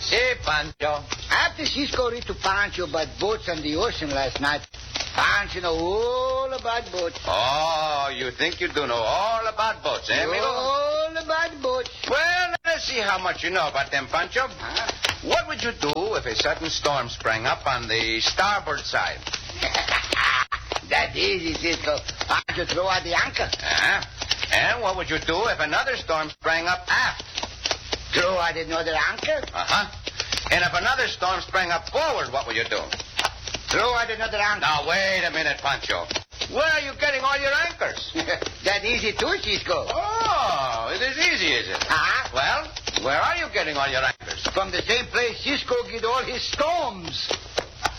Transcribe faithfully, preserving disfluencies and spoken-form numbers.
Si, Pancho. After Cisco read to Pancho about boats on the ocean last night, Pancho know all about boats. Oh, you think you do know all about boats, eh, amigo? All about boats. Well, let's see how much you know about them, Pancho. Huh? What would you do if a sudden storm sprang up on the starboard side? That's easy, Cisco. Pancho throw out the anchor. Uh-huh. And what would you do if another storm sprang up aft? Throw out another anchor. Uh-huh. And if another storm sprang up forward, what would you do? Throw out another anchor. Now, wait a minute, Pancho. Where are you getting all your anchors? That easy too, Cisco. Oh, it is easy, is it? Uh-huh. Well, where are you getting all your anchors? From the same place Cisco get all his storms.